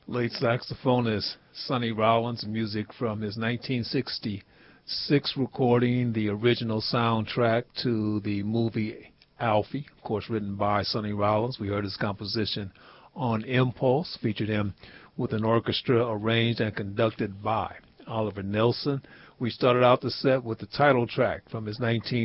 Late saxophonist Sonny Rollins, music from his 1966 recording, the original soundtrack to the movie Alfie, of course written by Sonny Rollins. We heard his composition on Impulse, featured him with an orchestra arranged and conducted by Oliver Nelson. We started out the set with the title track from his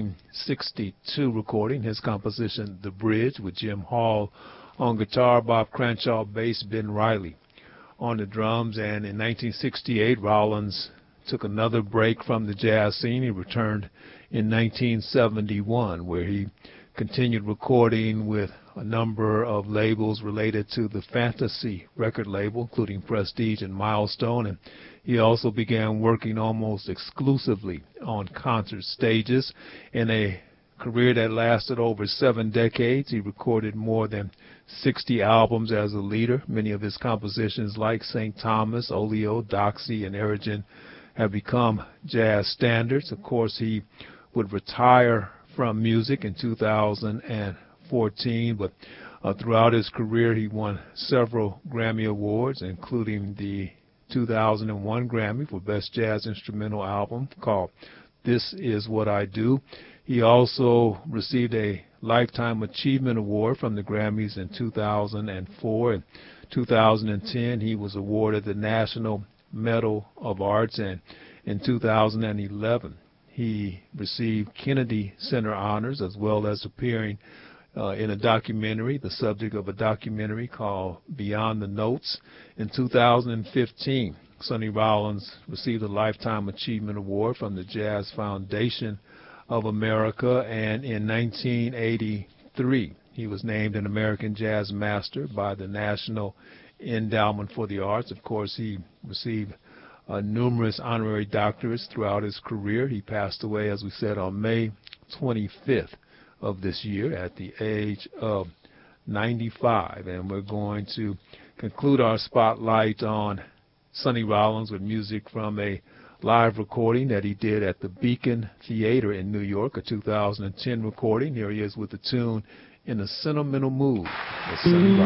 1962 recording, his composition The Bridge, with Jim Hall on guitar, Bob Cranshaw bass, Ben Riley on the drums. And in 1968, Rollins took another break from the jazz scene. He returned in 1971, where he continued recording with a number of labels related to the Fantasy record label, including Prestige and Milestone. And he also began working almost exclusively on concert stages. In a career that lasted over 7 decades, he recorded more than 60 albums as a leader. Many of his compositions, like St. Thomas, Oleo, Doxy, and Erigen, have become jazz standards. Of course, he would retire from music in 2014, but throughout his career he won several Grammy Awards, including the 2001 Grammy for Best Jazz Instrumental Album called This Is What I Do. He also received a Lifetime Achievement Award from the Grammys in 2004. In 2010, he was awarded the National Medal of Arts, and in 2011, he received Kennedy Center honors, as well as appearing in a documentary, the subject of a documentary called Beyond the Notes. In 2015, Sonny Rollins received a Lifetime Achievement Award from the Jazz Foundation of America, and in 1983, he was named an American Jazz Master by the National Endowment for the Arts. Of course, he received numerous honorary doctorates throughout his career. He passed away, as we said, on May 25th of this year at the age of 95. And we're going to conclude our spotlight on Sonny Rollins with music from a live recording that he did at the Beacon Theater in New York, a 2010 recording. Here he is with the tune In a Sentimental Mood with Sonny Rollins.